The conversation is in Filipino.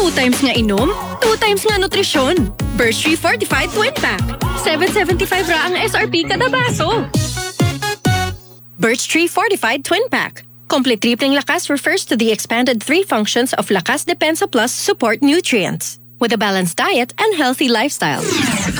2 times nga inom, 2 times nga nutrisyon. Birch Tree Fortified Twin Pack. 7.75 ra ang SRP kada baso. Birch Tree Fortified Twin Pack. Complete tripling lakas refers to the expanded 3 functions of Lakas Depensa Plus support nutrients with a balanced diet and healthy lifestyle.